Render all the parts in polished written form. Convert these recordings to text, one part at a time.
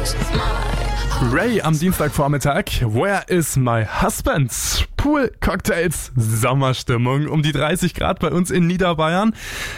Ray am Dienstagvormittag. Where is my husband? Pool, Cocktails, Sommerstimmung. Um die 30 Grad bei uns in Niederbayern.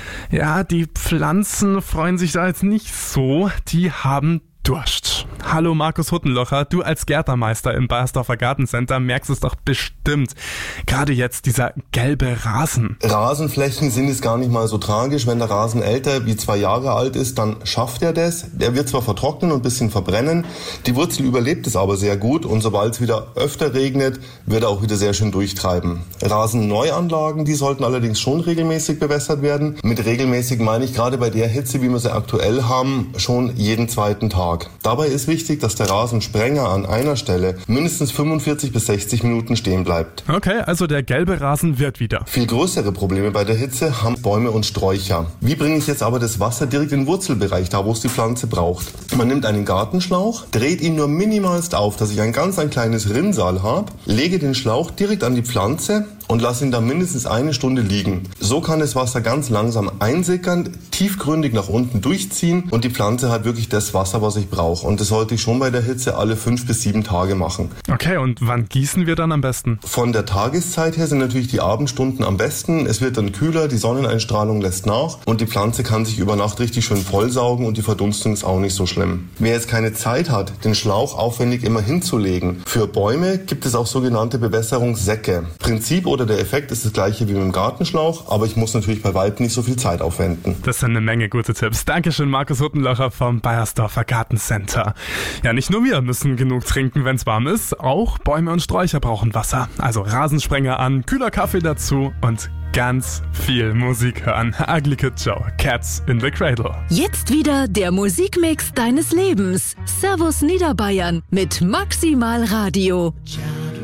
Ja, die Pflanzen freuen sich da jetzt nicht so. Die haben Durst. Hallo Markus Huttenlocher, du als Gärtnermeister im Bayersdorfer Gartencenter merkst es doch bestimmt. Gerade jetzt dieser gelbe Rasen. Rasenflächen sind es gar nicht mal so tragisch. Wenn der Rasen älter wie 2 Jahre alt ist, dann schafft er das. Er wird zwar vertrocknen und ein bisschen verbrennen, die Wurzel überlebt es aber sehr gut und sobald es wieder öfter regnet, wird er auch wieder sehr schön durchtreiben. Rasenneuanlagen, die sollten allerdings schon regelmäßig bewässert werden. Mit regelmäßig meine ich gerade bei der Hitze, wie wir sie aktuell haben, schon jeden 2. Tag. Dabei ist wichtig, dass der Rasensprenger an einer Stelle mindestens 45 bis 60 Minuten stehen bleibt. Okay, also der gelbe Rasen wird wieder. Viel größere Probleme bei der Hitze haben Bäume und Sträucher. Wie bringe ich jetzt aber das Wasser direkt in den Wurzelbereich, da wo es die Pflanze braucht? Man nimmt einen Gartenschlauch, dreht ihn nur minimalst auf, dass ich ein kleines Rinnsal habe, lege den Schlauch direkt an die Pflanze und lasse ihn dann mindestens 1 Stunde liegen. So kann das Wasser ganz langsam einsickern, tiefgründig nach unten durchziehen und die Pflanze hat wirklich das Wasser, was ich brauche. Und das sollte ich schon bei der Hitze alle 5 bis 7 Tage machen. Okay, und wann gießen wir dann am besten? Von der Tageszeit her sind natürlich die Abendstunden am besten. Es wird dann kühler, die Sonneneinstrahlung lässt nach und die Pflanze kann sich über Nacht richtig schön vollsaugen und die Verdunstung ist auch nicht so schlimm. Wer jetzt keine Zeit hat, den Schlauch aufwendig immer hinzulegen, für Bäume gibt es auch sogenannte Bewässerungssäcke. Prinzip oder der Effekt ist das gleiche wie mit dem Gartenschlauch, aber ich muss natürlich bei weitem nicht so viel Zeit aufwenden. Das sind eine Menge gute Tipps. Dankeschön, Markus Huttenlocher vom Bayersdorfer Gartencenter. Ja, nicht nur wir müssen genug trinken, wenn es warm ist, auch Bäume und Sträucher brauchen Wasser. Also Rasensprenger an, kühler Kaffee dazu und ganz viel Musik hören. Ugly Kid Joe, Cats in the Cradle. Jetzt wieder der Musikmix deines Lebens. Servus Niederbayern mit Maximal Radio.